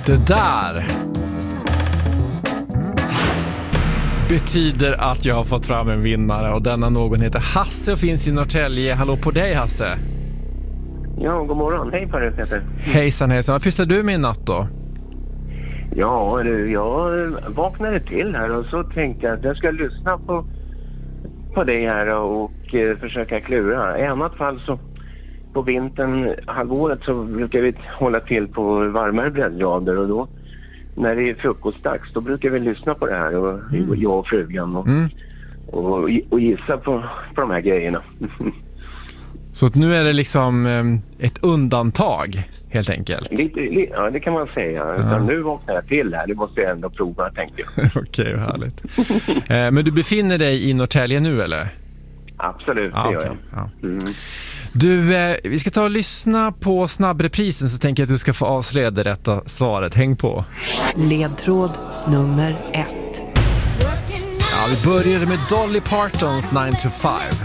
Det där betyder att jag har fått fram en vinnare, och denna någon heter Hasse och finns i Norrtälje. Hallå på dig, Hasse. Ja, god morgon. Hej Per Peter. Hejsan, hejsan. Vad pysslar du med i natt då? Ja, jag vaknade till här och så tänkte jag att jag ska lyssna på dig här och försöka klura. I annat fall så på vintern, halvåret, så brukar vi hålla till på varmare breddgrader, och då när det är frukostdags då brukar vi lyssna på det här, och jag och frugan och gissa på de här grejerna. Så att nu är det liksom ett undantag helt enkelt. Ja, det kan man säga. Utan nu vaknar jag till här. Det måste jag ändå prova, tänker jag. Okej, vad härligt. Men du befinner dig i Norrtälje nu, eller? Absolut, det gör jag. Ja. Du, vi ska ta och lyssna på snabbreprisen, så tänker jag att du ska få avslöja det rätta svaret. Häng på. Ledtråd nummer 1. Ja, vi började med Dolly Partons 9 to 5.